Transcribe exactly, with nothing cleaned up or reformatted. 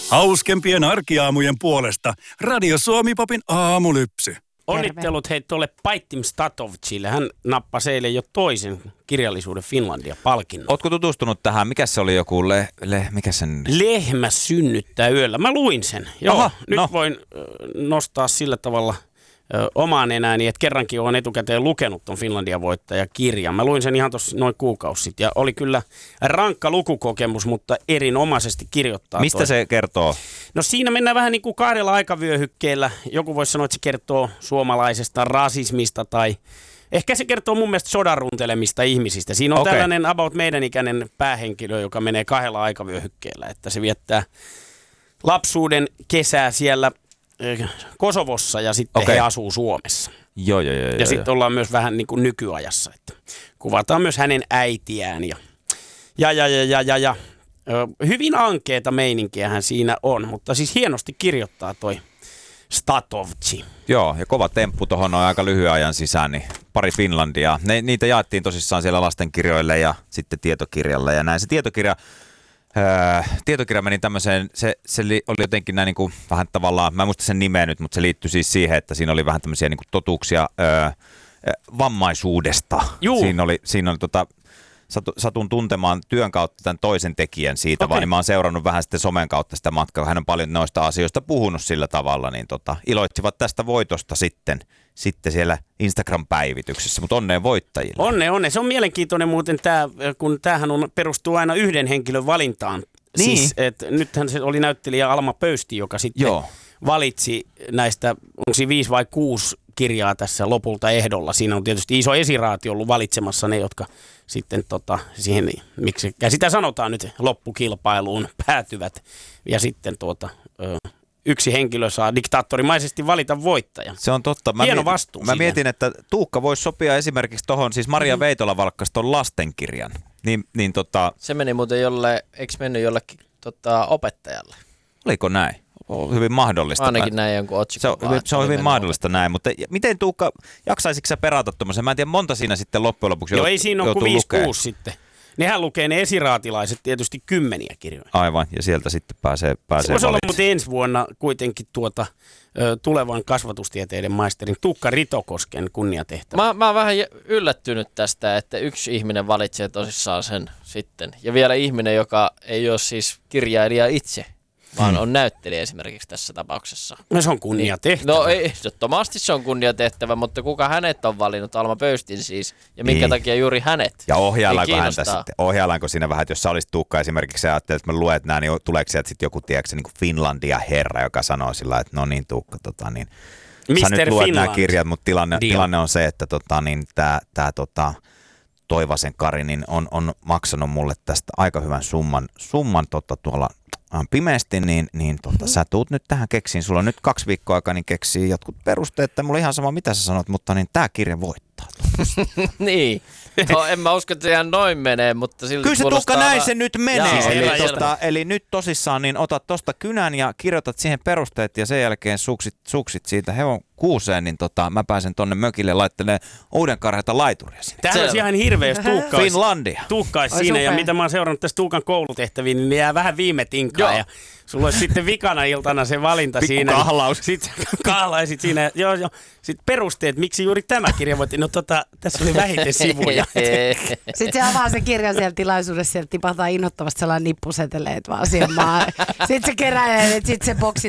Hauskempien arkiaamujen puolesta Radio Suomi-popin aamulypsy. Onnittelut hei tuolle Paitim Statovcille. Hän nappasi eilen jo toisen kirjallisuuden Finlandia-palkinnon. Ootko tutustunut tähän? Mikä se oli joku le, le, mikä sen? Lehmä synnyttää yöllä. Mä luin sen. Joo, Aha, nyt no. voin nostaa sillä tavalla ö, omaan enääni, että kerrankin olen etukäteen lukenut ton Finlandia-voittajakirjan. Mä luin sen ihan tuossa noin kuukausi sitten ja oli kyllä rankka lukukokemus, mutta erinomaisesti kirjoittaa. Mistä toi. se kertoo? No siinä mennään vähän niin kuin kahdella aikavyöhykkeellä. Joku voisi sanoa, että se kertoo suomalaisesta rasismista tai ehkä se kertoo mun mielestä sodan runtelemista ihmisistä. Siinä on Okei. tällainen about meidän ikäinen päähenkilö, joka menee kahdella aikavyöhykkeellä. Että se viettää lapsuuden kesää siellä eh, Kosovossa ja sitten Okei. he asuu Suomessa. Joo, joo, joo. Ja joo, sitten joo. ollaan myös vähän niin kuin nykyajassa. Että kuvataan myös hänen äitiään ja ja ja ja ja ja. ja. Ö, hyvin ankeeta meininkiähän siinä on, mutta siis hienosti kirjoittaa toi Statovci. Joo, ja kova temppu tuohon on aika lyhyen ajan sisään, niin pari Finlandia. Ne, niitä jaettiin tosissaan siellä lastenkirjoille ja sitten tietokirjalle ja näin. Se tietokirja, öö, tietokirja meni tämmöiseen, se, se li, oli jotenkin näin niin kuin vähän tavallaan, mä en muista sen nimeä nyt, mutta se liittyi siis siihen, että siinä oli vähän tämmöisiä niin kuin totuuksia öö, vammaisuudesta. Juu. Siinä oli, siinä oli tota, Satu, satun tuntemaan työn kautta tämän toisen tekijän siitä, Okei. vaan niin mä oon seurannut vähän sitten somen kautta sitä matkaa. Hän on paljon noista asioista puhunut sillä tavalla, niin tota, iloitsivat tästä voitosta sitten, sitten siellä Instagram-päivityksessä, mutta onneen voittajille. Onne, onne. Se on mielenkiintoinen muuten tämä, kun tämähän on, perustuu aina yhden henkilön valintaan. Niin. Siis, et nythän se oli näyttelijä Alma Pöysti, joka sitten Joo. valitsi näistä, onko siinä viisi vai kuusi kirjaa tässä lopulta ehdolla. Siinä on tietysti iso esiraati ollut valitsemassa ne, jotka sitten tota, siihen, miksi sitä sanotaan nyt, loppukilpailuun päätyvät. Ja sitten tuota, ö, yksi henkilö saa diktaattorimaisesti valita voittajan. Se on totta. Mä Hieno mietin- vastuu Mä siinä. mietin, että Tuukka voisi sopia esimerkiksi tuohon, siis Maria mm-hmm. Veitola valkkasi ton lastenkirjan. Niin, niin tota, Se meni muuten jolle, eikö mennyt jollekin tota, opettajalle? oliko näin? On hyvin mahdollista. Ainakin näin jonkun otsikon. Se on, vaan, hyvin, että se on oli hyvin mennyt mahdollista näin, mutta miten Tuukka, jaksaisitko sä perata tuommoisen? Mä en tiedä, monta siinä sitten loppujen lopuksi Joo, jout- ei siinä ole joutuu kuin viisi lukemaan. kuusi sitten. Nehän lukee ne esiraatilaiset tietysti kymmeniä kirjoja. Aivan, ja sieltä sitten pääsee, Se pääsee voisi olla valitsemaan. muuten ensi vuonna kuitenkin tuota, ö, tulevan kasvatustieteiden maisterin Tuukka Ritokosken kunniatehtävä. Mä, mä oon vähän yllättynyt tästä, että yksi ihminen valitsee tosissaan sen sitten. Ja vielä ihminen, joka ei ole siis kirjailija itse, vaan Hmm. on näyttelijä esimerkiksi tässä tapauksessa. No se on kunniatehtävä. No ei, ehdottomasti se on kunniatehtävä, mutta kuka hänet on valinnut, Alma Pöystin siis, ja minkä Niin. takia juuri hänet? Ja ohjaillaanko Niin häntä kiinnostaa. sitten? Ohjaillaanko siinä vähän, että jos sä olisit Tuukka esimerkiksi ja ajattelet, että mä luet nää, niin tuleeko sieltä sitten joku, tiedätkö, niin kuin Finlandia herra, joka sanoo sillä että no niin Tuukka, tota niin, sä mister nyt luet Finland. nämä kirjat, mutta tilanne, Dio. tilanne on se, että tota, niin, tää, tää, tota, Toivasen Kari niin on, on maksanut mulle tästä aika hyvän summan, summan tota, tuolla äh, pimeästi, niin, niin tota, sä tuut nyt tähän keksiin. Sulla on nyt kaksi viikkoa aikaa, niin keksii jotkut perusteet, että mulla ihan sama mitä sä sanot, mutta niin tää kirja voittaa. Niin. No, en mä usko, että se ihan noin menee, mutta silti Kyllä se kuulostaa Tuukka näin vähän- se nyt menee. Jaa, eli, selvä, tota, selvä. eli nyt tosissaan niin otat tosta kynän ja kirjoitat siihen perusteet ja sen jälkeen suksit, suksit siitä hevon kuuseen, niin tota, mä pääsen tonne mökille laittelemaan uuden karheita laituria sinne. Tämähän olisi Selvä. ihan hirveä, jos Tuukka olisi, Finlandia. Tuukka olisi Oi, siinä. Ja supea. mitä mä oon seurannut tässä Tuukan koulutehtäviin, niin ne jää vähän viime tinkaan. Joo. Ja sulla olisi sitten vikana iltana se valinta Pikku siinä. kahlaus. Sitten kahlaisit siinä. Joo, joo. Sitten perusteet, miksi juuri tämä kirja voitiin. No tota, tässä oli vähiten sivuja. Sitten se avaa se kirja siellä tilaisuudessa, sieltä tipahtaa innoittavasti sellainen nippuseteleet vaan siihen maahan. Sitten se keräilee, että sitten se boksi